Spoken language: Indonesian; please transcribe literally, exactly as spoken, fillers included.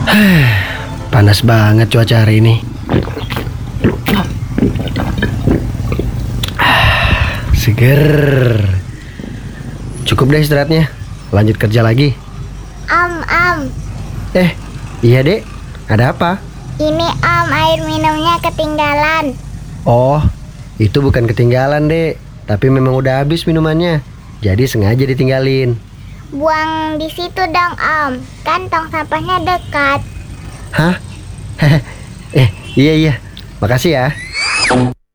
Panas banget cuaca hari ini. Seger. Cukup deh istirahatnya. Lanjut kerja lagi. Om, om, Eh, iya dek. Ada apa? ini om air minumnya ketinggalan. Oh, itu bukan ketinggalan dek, tapi memang udah habis minumannya. Jadi sengaja ditinggalin. Buang di situ dong om, kan tong sampahnya dekat. Hah? Eh, iya iya. Makasih ya.